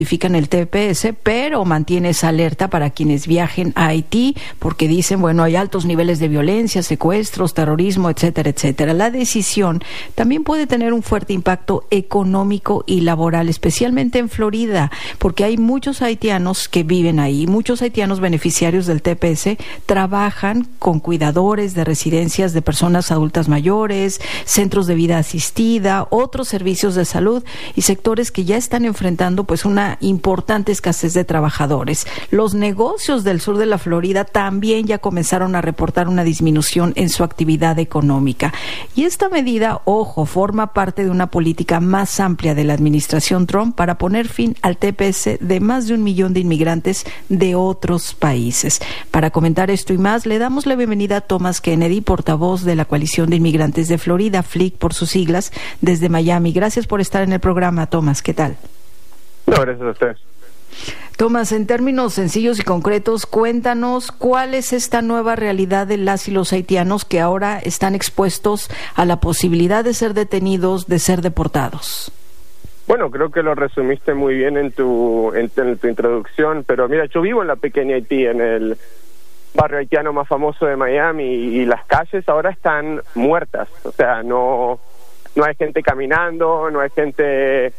modifican el TPS, pero mantiene esa alerta para quienes viajen a Haití, porque dicen, bueno, hay altos niveles de violencia, secuestros, terrorismo, etcétera, etcétera. La decisión también puede tener un fuerte impacto económico y laboral, especialmente en Florida, porque hay muchos haitianos que viven ahí, muchos haitianos beneficiarios del TPS trabajan con cuidadores de residencias de personas adultas mayores, centros de vida asistida, otros servicios de salud y sectores que ya están enfrentando pues una importante escasez de trabajadores. Los negocios del sur de la Florida también ya comenzaron a reportar una disminución en su actividad económica. Y esta medida, ojo, forma parte de una política más amplia de la administración Trump para poner fin al TPS de más de 1 millón de inmigrantes de otros países. Para comentar esto y más, le damos la bienvenida a Thomas Kennedy, portavoz de la Coalición de Inmigrantes de Florida, FLIC por sus siglas, desde Miami. Gracias por estar en el programa, Thomas. ¿Qué tal? No, gracias a usted. Thomas, en términos sencillos y concretos, cuéntanos cuál es esta nueva realidad de las y los haitianos que ahora están expuestos a la posibilidad de ser detenidos, de ser deportados. Bueno, creo que lo resumiste muy bien en tu introducción, pero mira, yo vivo en la pequeña Haití, en el barrio haitiano más famoso de Miami, y las calles ahora están muertas, o sea, no hay gente caminando, no hay gente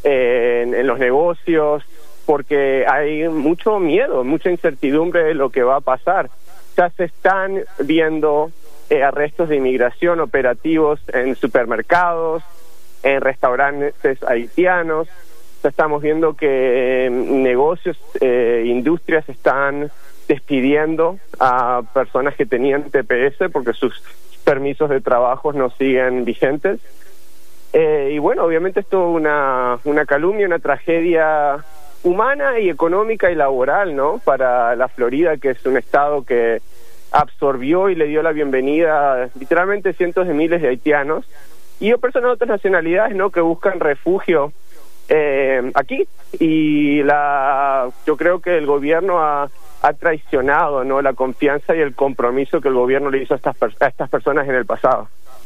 en los negocios, porque hay mucho miedo, mucha incertidumbre de lo que va a pasar. Ya se están viendo arrestos de inmigración operativos en supermercados, en restaurantes haitianos. Ya estamos viendo que negocios, industrias están despidiendo a personas que tenían TPS porque sus permisos de trabajo no siguen vigentes. Y bueno, obviamente esto es una calumnia, una tragedia humana y económica y laboral, ¿no? Para la Florida, que es un estado que absorbió y le dio la bienvenida literalmente cientos de miles de haitianos y personas de otras nacionalidades, ¿no? Que buscan refugio aquí. Y yo creo que el gobierno ha traicionado, ¿no? La confianza y el compromiso que el gobierno le hizo a estas personas en el pasado.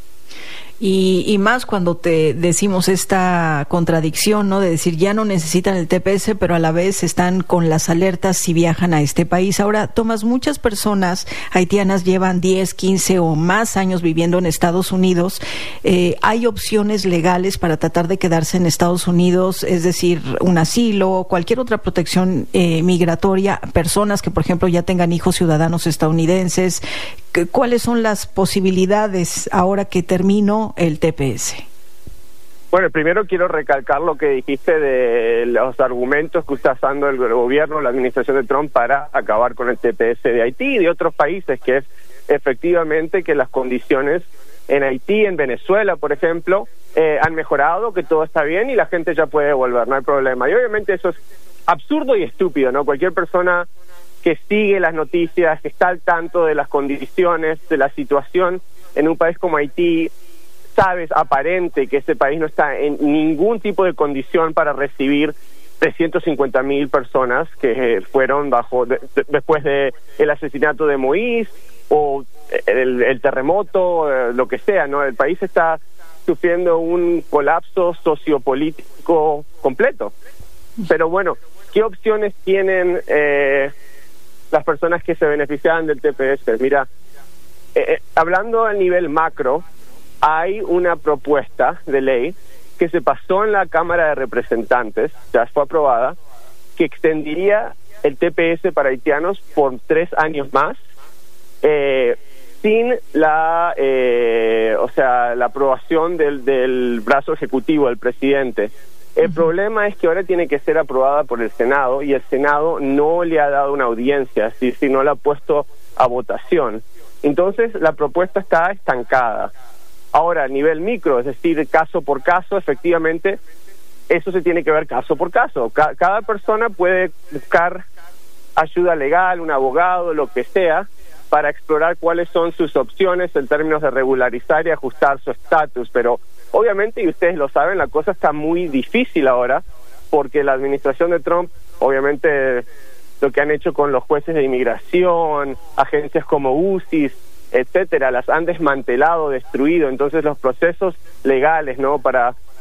Y más cuando te decimos esta contradicción, ¿no? De decir, ya no necesitan el TPS, pero a la vez están con las alertas si viajan a este país. Ahora, Tomás, muchas personas haitianas llevan 10, 15 o más años viviendo en Estados Unidos. Hay opciones legales para tratar de quedarse en Estados Unidos, es decir, un asilo, cualquier otra protección migratoria, personas que, por ejemplo, ya tengan hijos ciudadanos estadounidenses. ¿Cuáles son las posibilidades ahora que terminó el TPS? Bueno, primero quiero recalcar lo que dijiste de los argumentos que está usando el gobierno, la administración de Trump para acabar con el TPS de Haití y de otros países, que es efectivamente que las condiciones en Haití, en Venezuela, por ejemplo, han mejorado, que todo está bien y la gente ya puede volver, no hay problema. Y obviamente eso es absurdo y estúpido, ¿no? Cualquier persona que sigue las noticias, que está al tanto de las condiciones, de la situación en un país como Haití, sabes, aparente que ese país no está en ningún tipo de condición para recibir 350,000 personas que fueron después de el asesinato de Moïse o el terremoto, lo que sea, ¿no? El país está sufriendo un colapso sociopolítico completo. Pero bueno, ¿qué opciones tienen las personas que se beneficiaban del TPS? Mira, hablando a nivel macro, hay una propuesta de ley que se pasó en la Cámara de Representantes, ya fue aprobada, que extendería el TPS para haitianos por 3 años más, sin la aprobación del brazo ejecutivo, del presidente. El problema es que ahora tiene que ser aprobada por el Senado y el Senado no le ha dado una audiencia, si no la ha puesto a votación. Entonces la propuesta está estancada. Ahora, a nivel micro, es decir, caso por caso, efectivamente, eso se tiene que ver caso por caso. Cada persona puede buscar ayuda legal, un abogado, lo que sea, para explorar cuáles son sus opciones en términos de regularizar y ajustar su estatus, pero obviamente, y ustedes lo saben, la cosa está muy difícil ahora, porque la administración de Trump, obviamente, lo que han hecho con los jueces de inmigración, agencias como UCIS, etcétera, las han desmantelado, destruido. Entonces los procesos legales, ¿no?, para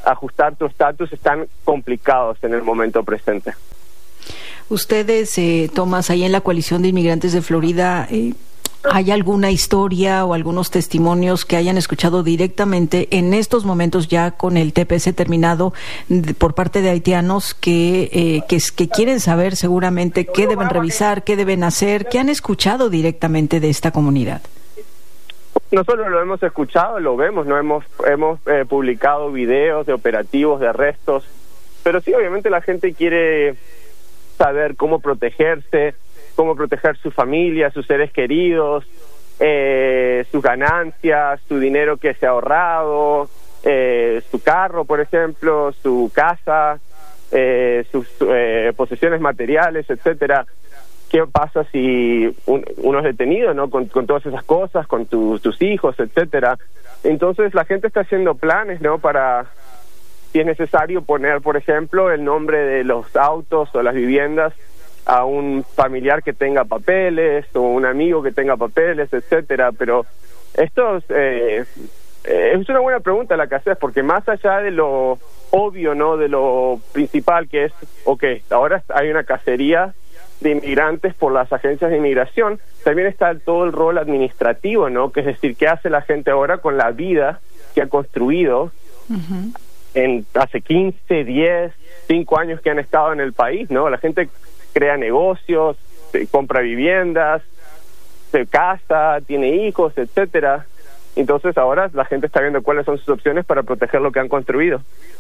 ajustar tu estatus están complicados en el momento presente. Ustedes, Tomás, ahí en la Coalición de Inmigrantes de Florida, ¿hay alguna historia o algunos testimonios que hayan escuchado directamente en estos momentos ya con el TPS terminado por parte de haitianos que quieren saber seguramente qué deben revisar, qué deben hacer, qué han escuchado directamente de esta comunidad? Nosotros lo hemos escuchado, lo vemos, no hemos publicado videos de operativos, de arrestos, pero sí, obviamente la gente quiere saber cómo protegerse, cómo proteger su familia, sus seres queridos, sus ganancias, su dinero que se ha ahorrado, su carro, por ejemplo, su casa, sus posesiones materiales, etcétera. ¿Qué pasa si uno es detenido, ¿no? Con todas esas cosas, con tus hijos, etcétera? Entonces la gente está haciendo planes, ¿no? Para, si es necesario, poner, por ejemplo, el nombre de los autos o las viviendas a un familiar que tenga papeles o un amigo que tenga papeles, etcétera. Pero esto es una buena pregunta la que haces, porque más allá de lo obvio, ¿no? De lo principal que es, ahora hay una cacería de inmigrantes por las agencias de inmigración, también está todo el rol administrativo, ¿no? Que es decir, ¿qué hace la gente ahora con la vida que ha construido hace 15, 10, 5 años que han estado en el país, ¿no? La gente crea negocios, compra viviendas, se casa, tiene hijos, etcétera. Entonces ahora la gente está viendo cuáles son sus opciones para proteger lo que han construido.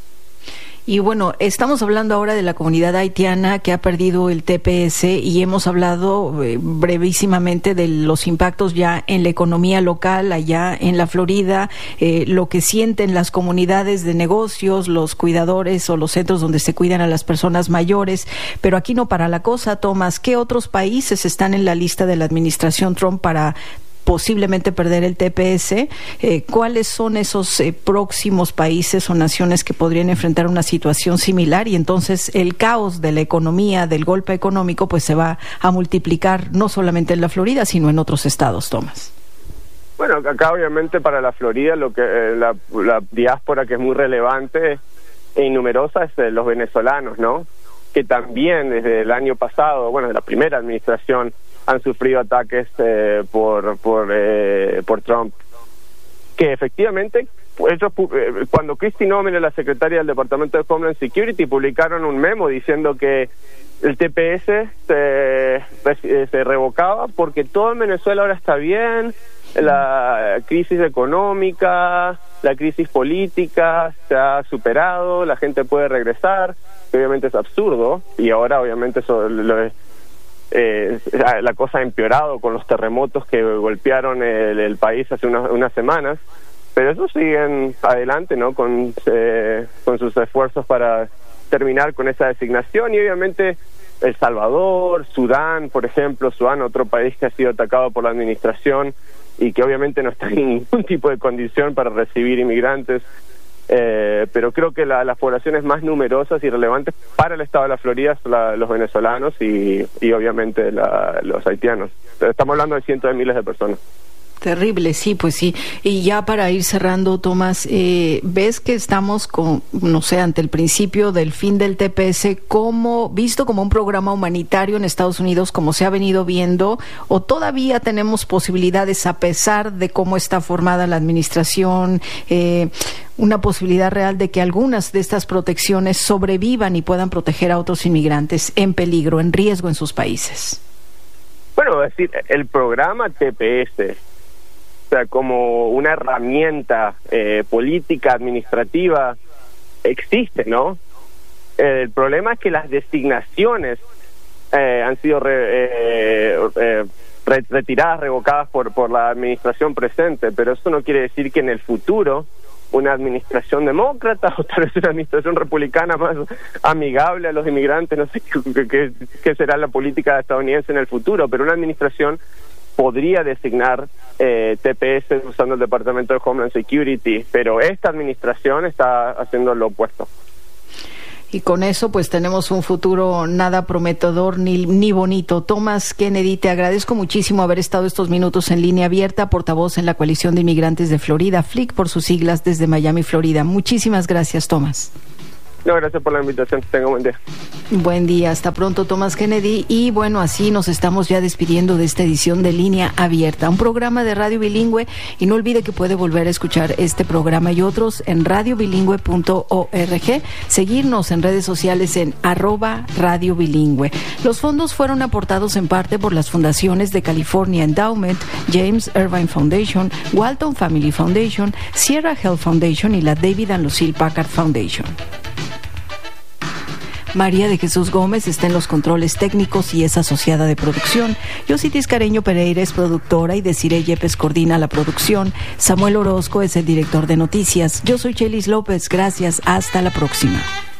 Y bueno, estamos hablando ahora de la comunidad haitiana que ha perdido el TPS y hemos hablado brevísimamente de los impactos ya en la economía local allá en la Florida, lo que sienten las comunidades de negocios, los cuidadores o los centros donde se cuidan a las personas mayores. Pero aquí no para la cosa, Tomás. ¿Qué otros países están en la lista de la administración Trump para posiblemente perder el TPS? ¿Cuáles son esos próximos países o naciones que podrían enfrentar una situación similar? Y entonces el caos de la economía, del golpe económico, pues se va a multiplicar no solamente en la Florida, sino en otros estados, Tomás. Bueno, acá obviamente para la Florida lo que la diáspora que es muy relevante e numerosa es los venezolanos, ¿no? Que también desde el año pasado, bueno, de la primera administración, han sufrido ataques por Trump, que efectivamente ellos, cuando Kristi Noem, la secretaria del Departamento de Homeland Security, publicaron un memo diciendo que el TPS se revocaba porque todo en Venezuela ahora está bien, la crisis económica, la crisis política se ha superado, la gente puede regresar, que obviamente es absurdo, y ahora obviamente eso la cosa ha empeorado con los terremotos que golpearon el país hace unas semanas, pero eso siguen adelante, ¿no? Con sus esfuerzos para terminar con esa designación. Y obviamente El Salvador, Sudán, por ejemplo, Sudán, otro país que ha sido atacado por la administración y que obviamente no está en ningún tipo de condición para recibir inmigrantes. Pero creo que las poblaciones más numerosas y relevantes para el estado de la Florida son los venezolanos y obviamente los haitianos. Estamos hablando de cientos de miles de personas. Terrible, sí, pues sí. Y ya para ir cerrando, Tomás, ¿ves que estamos ante el principio del fin del TPS, visto como un programa humanitario en Estados Unidos, como se ha venido viendo, o todavía tenemos posibilidades, a pesar de cómo está formada la administración, una posibilidad real de que algunas de estas protecciones sobrevivan y puedan proteger a otros inmigrantes en peligro, en riesgo en sus países? Bueno, es decir, el programa TPS, o sea, como una herramienta política, administrativa, existe, ¿no? El problema es que las designaciones han sido retiradas, revocadas por la administración presente, pero eso no quiere decir que en el futuro una administración demócrata o tal vez una administración republicana más amigable a los inmigrantes, no sé qué será la política estadounidense en el futuro, pero una administración podría designar TPS usando el Departamento de Homeland Security, pero esta administración está haciendo lo opuesto. Y con eso pues tenemos un futuro nada prometedor ni bonito. Thomas Kennedy, te agradezco muchísimo haber estado estos minutos en Línea Abierta, portavoz en la Coalición de Inmigrantes de Florida, FLIC por sus siglas, desde Miami, Florida. Muchísimas gracias, Thomas. No, gracias por la invitación. Tenga un buen día. Buen día. Hasta pronto, Thomas Kennedy. Y bueno, así nos estamos ya despidiendo de esta edición de Línea Abierta, un programa de radio bilingüe. Y no olvide que puede volver a escuchar este programa y otros en radiobilingüe.org. Seguirnos en redes sociales en @radiobilingüe. Los fondos fueron aportados en parte por las fundaciones de California Endowment, James Irvine Foundation, Walton Family Foundation, Sierra Health Foundation y la David and Lucille Packard Foundation. María de Jesús Gómez está en los controles técnicos y es asociada de producción. Yositis Careño Pereira es productora y Desiree Yepes coordina la producción. Samuel Orozco es el director de noticias. Yo soy Chelis López. Gracias. Hasta la próxima.